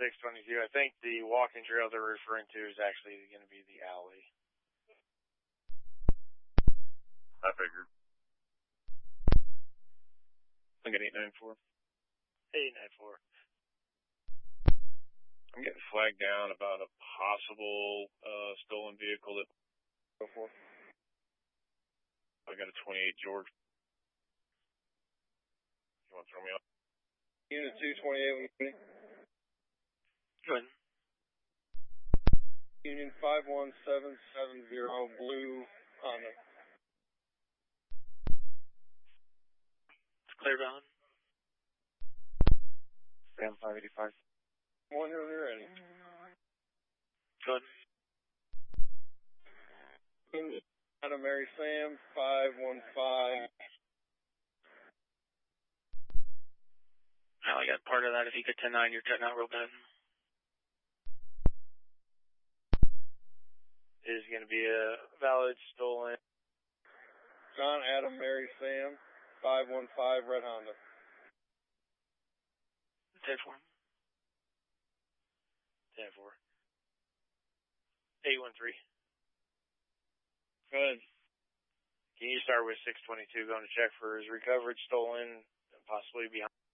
622. I think the walking trail they're referring to is actually going to be the alley. I figured. I got 894. 894. I'm getting flagged down about a possible stolen vehicle that. Go for. I got a 28 George. You want to throw me up? Unit 228. Go ahead. Union 51770 blue Honda. It's clear down. Sam 585. One when you're ready. Go ahead. Adam Mary Sam 515. I got part of that. If you get 10-9, you're cutting out real bad. It is going to be a valid stolen. John Adam Mary Sam 515 red Honda. 10-4. 10-4. 813. Go ahead. Can you start with 622 going to check for his recovered, stolen, and possibly behind?